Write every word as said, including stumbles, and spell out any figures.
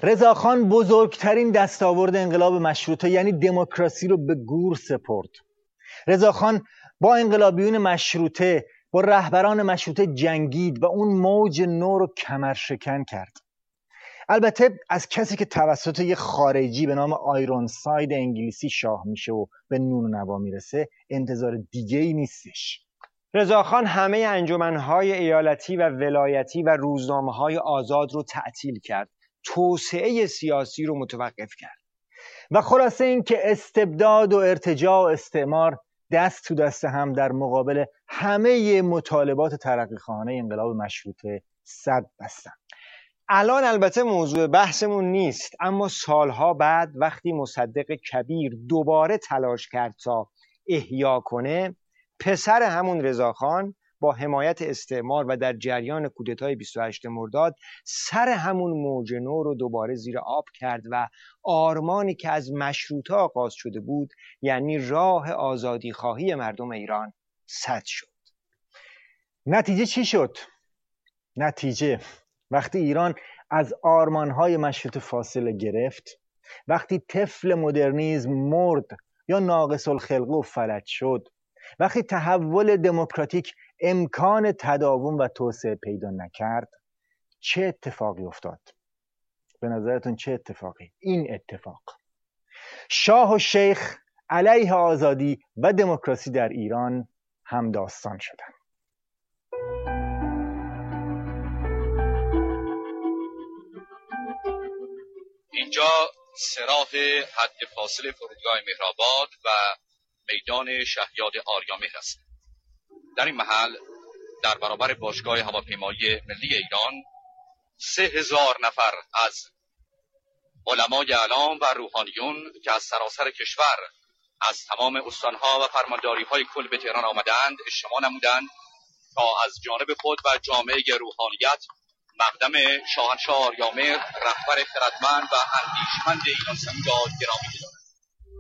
رضاخان بزرگترین دستاورد انقلاب مشروطه یعنی دموکراسی رو به گور سپرد. رضاخان با انقلابیون مشروطه، با رهبران مشروطه جنگید و اون موج نو رو کمرشکن کرد. البته از کسی که توسط یه خارجی به نام آیرونساید انگلیسی شاه میشه و به نون و نوا میرسه انتظار دیگه ای نیستش. رضاخان همه انجمنهای ایالتی و ولایتی و روزنامه‌های آزاد رو تعطیل کرد. توسعه سیاسی رو متوقف کرد. و خلاصه این که استبداد و ارتجاع و استعمار دست تو دست هم در مقابل همه مطالبات ترقی‌خواهانه انقلاب مشروطه سد بستن. الان البته موضوع بحثمون نیست، اما سالها بعد وقتی مصدق کبیر دوباره تلاش کرد تا احیا کنه، پسر همون رضاخان با حمایت استعمار و در جریان کودتای بیست و هشتم مرداد سر همون موج نو رو دوباره زیر آب کرد و آرمانی که از مشروطه آغاز شده بود، یعنی راه آزادی خواهی مردم ایران، سد شد. نتیجه چی شد؟ نتیجه وقتی ایران از آرمانهای مشروطه فاصله گرفت، وقتی طفل مدرنیسم مرد یا ناقص الخلقه و فلج شد، وقتی تحول دموکراتیک امکان تداوم و توسعه پیدا نکرد، چه اتفاقی افتاد؟ به نظرتون چه اتفاقی؟ این اتفاق: شاه و شیخ علیه آزادی و دموکراسی در ایران همداستان شدند. اینجا صراط حد فاصل فرودگاه مهرآباد و میدان شهیاد آریامهر است. در این محل در برابر باشگاه هواپیمایی ملی ایران سه هزار نفر از علمای اعلام و روحانیون که از سراسر کشور از تمام استانها و فرمانداری‌های کل به تهران آمدند اجتماع نمودند تا از جانب خود و جامعه روحانیت مقدم شاهنشاه آریامهر رهبر خردمند و اندیشمند ایران زمین را گرامی بدارند.